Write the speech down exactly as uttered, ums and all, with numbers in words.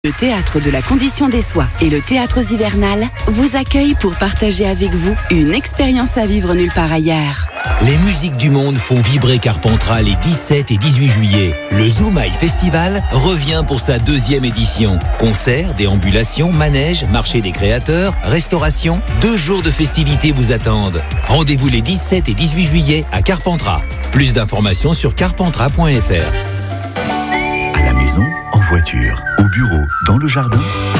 Le Théâtre de la Condition des Soies et le Théâtre Hivernal vous accueillent pour partager avec vous une expérience à vivre nulle part ailleurs. Les musiques du monde font vibrer Carpentras les dix-sept et dix-huit juillet. Le Zoumaï Festival revient pour sa deuxième édition. Concerts, déambulations, manèges, marché des créateurs, restauration, deux jours de festivités vous attendent. Rendez-vous les dix-sept et dix-huit juillet à Carpentras. Plus d'informations sur carpentras point f r. À la maison, en voiture, au bureau, dans le jardin,